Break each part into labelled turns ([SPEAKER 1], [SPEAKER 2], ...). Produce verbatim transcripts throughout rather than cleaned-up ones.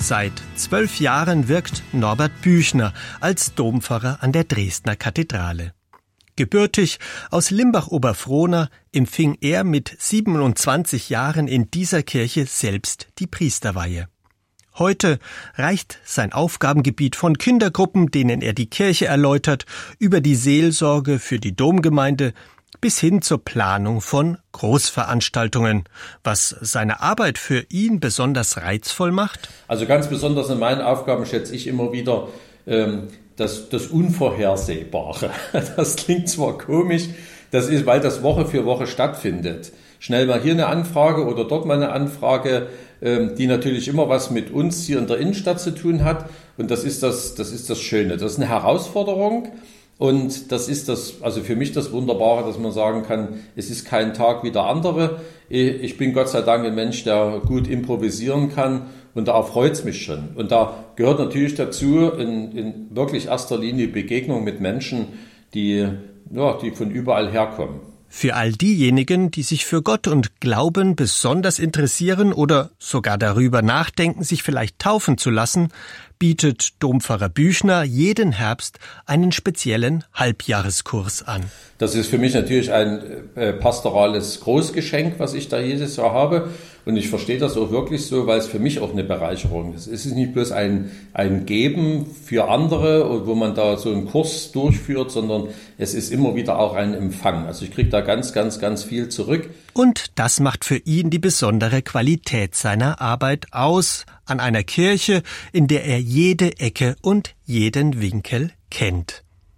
[SPEAKER 1] Seit zwölf Jahren wirkt Norbert Büchner als Dompfarrer an der Dresdner Kathedrale. Gebürtig aus Limbach-Oberfrohna empfing er mit siebenundzwanzig Jahren in dieser Kirche selbst die Priesterweihe. Heute reicht sein Aufgabengebiet von Kindergruppen, denen er die Kirche erläutert, über die Seelsorge für die Domgemeinde bis hin zur Planung von Großveranstaltungen, was seine Arbeit für ihn besonders reizvoll macht.
[SPEAKER 2] Also ganz besonders in meinen Aufgaben schätze ich immer wieder ähm, das, das Unvorhersehbare. Das klingt zwar komisch, das ist, weil das Woche für Woche stattfindet. Schnell mal hier eine Anfrage oder dort mal eine Anfrage, ähm, die natürlich immer was mit uns hier in der Innenstadt zu tun hat. Und das ist das, das ist das Schöne. Das ist eine Herausforderung. Und das ist das, also für mich das Wunderbare, dass man sagen kann, es ist kein Tag wie der andere. Ich bin Gott sei Dank ein Mensch, der gut improvisieren kann und darauf freut es mich schon. Und da gehört natürlich dazu in, in wirklich erster Linie Begegnung mit Menschen, die, ja, die von überall herkommen.
[SPEAKER 1] Für all diejenigen, die sich für Gott und Glauben besonders interessieren oder sogar darüber nachdenken, sich vielleicht taufen zu lassen, bietet Dompfarrer Büchner jeden Herbst einen speziellen Halbjahreskurs an.
[SPEAKER 2] Das ist für mich natürlich ein äh, pastorales Großgeschenk, was ich da jedes Jahr habe. Und ich verstehe das auch wirklich so, weil es für mich auch eine Bereicherung ist. Es ist nicht bloß ein, ein Geben für andere, wo man da so einen Kurs durchführt, sondern es ist immer wieder auch ein Empfang. Also ich kriege da ganz, ganz, ganz viel zurück.
[SPEAKER 1] Und das macht für ihn die besondere Qualität seiner Arbeit aus, an einer Kirche, in der er jede Ecke und jeden Winkel kennt.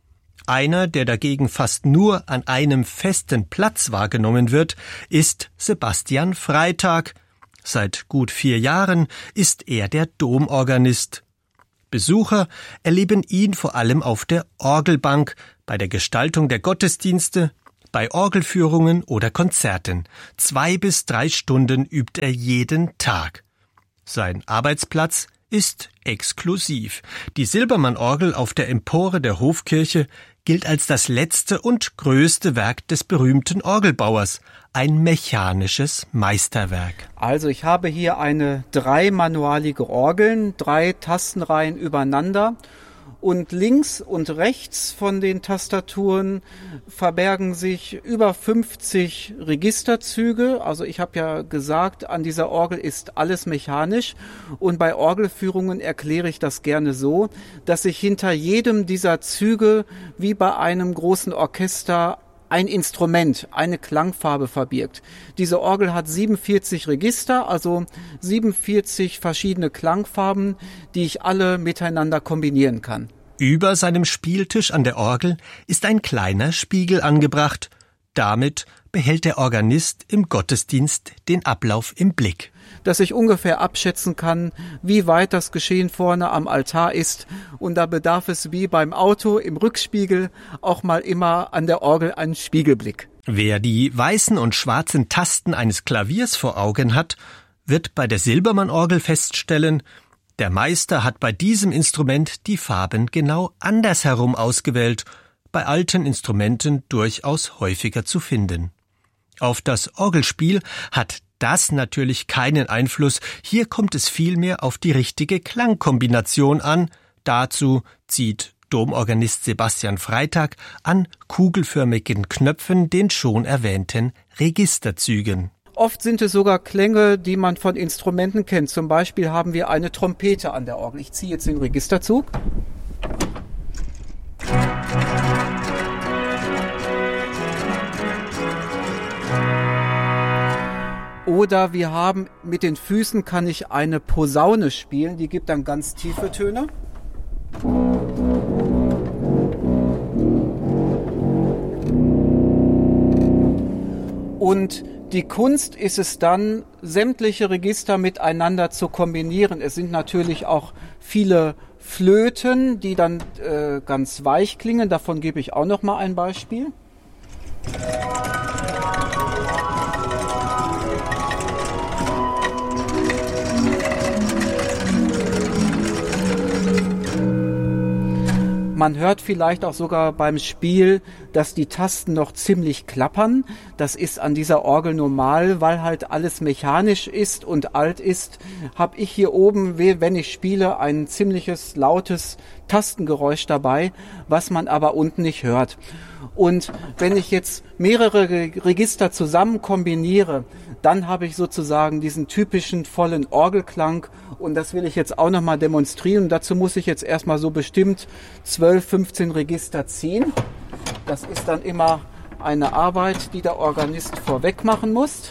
[SPEAKER 1] Einer, der dagegen fast nur an einem festen Platz wahrgenommen wird, ist Sebastian Freitag. Seit gut vier Jahren ist er der Domorganist. Besucher erleben ihn vor allem auf der Orgelbank, bei der Gestaltung der Gottesdienste, bei Orgelführungen oder Konzerten. Zwei bis drei Stunden übt er jeden Tag. Sein Arbeitsplatz ist exklusiv. Die Silbermann-Orgel auf der Empore der Hofkirche gilt als das letzte und größte Werk des berühmten Orgelbauers, ein mechanisches Meisterwerk.
[SPEAKER 3] Also ich habe hier eine dreimanualige Orgel, drei Tastenreihen übereinander. Und links und rechts von den Tastaturen verbergen sich über fünfzig Registerzüge. Also ich habe ja gesagt, an dieser Orgel ist alles mechanisch. Und bei Orgelführungen erkläre ich das gerne so, dass sich hinter jedem dieser Züge wie bei einem großen Orchester ein Instrument, eine Klangfarbe verbirgt. Diese Orgel hat siebenundvierzig Register, also siebenundvierzig verschiedene Klangfarben, die ich alle miteinander kombinieren kann.
[SPEAKER 1] Über seinem Spieltisch an der Orgel ist ein kleiner Spiegel angebracht. Damit behält der Organist im Gottesdienst den Ablauf im Blick.
[SPEAKER 3] Dass ich ungefähr abschätzen kann, wie weit das Geschehen vorne am Altar ist. Und da bedarf es wie beim Auto im Rückspiegel auch mal immer an der Orgel einen Spiegelblick.
[SPEAKER 1] Wer die weißen und schwarzen Tasten eines Klaviers vor Augen hat, wird bei der Silbermann-Orgel feststellen, der Meister hat bei diesem Instrument die Farben genau andersherum ausgewählt, bei alten Instrumenten durchaus häufiger zu finden. Auf das Orgelspiel hat das natürlich keinen Einfluss, hier kommt es vielmehr auf die richtige Klangkombination an. Dazu zieht Domorganist Sebastian Freitag an kugelförmigen Knöpfen den schon erwähnten Registerzügen.
[SPEAKER 3] Oft sind es sogar Klänge, die man von Instrumenten kennt. Zum Beispiel haben wir eine Trompete an der Orgel. Ich ziehe jetzt den Registerzug. Oder wir haben mit den Füßen kann ich eine Posaune spielen, die gibt dann ganz tiefe Töne. Und die Kunst ist es dann, sämtliche Register miteinander zu kombinieren. Es sind natürlich auch viele Flöten, die dann äh, ganz weich klingen. Davon gebe ich auch noch mal ein Beispiel. Man hört vielleicht auch sogar beim Spiel, dass die Tasten noch ziemlich klappern. Das ist an dieser Orgel normal, weil halt alles mechanisch ist und alt ist. Habe ich hier oben, wenn ich spiele, ein ziemliches lautes Tastengeräusch dabei, was man aber unten nicht hört. Und wenn ich jetzt mehrere Register zusammen kombiniere, dann habe ich sozusagen diesen typischen vollen Orgelklang und das will ich jetzt auch nochmal demonstrieren. Dazu muss ich jetzt erstmal so bestimmt zwölf, fünfzehn Register ziehen. Das ist dann immer eine Arbeit, die der Organist vorweg machen muss.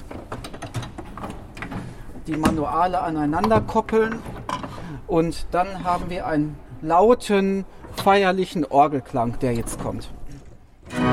[SPEAKER 3] Die Manuale aneinander koppeln und dann haben wir einen lauten, feierlichen Orgelklang, der jetzt kommt.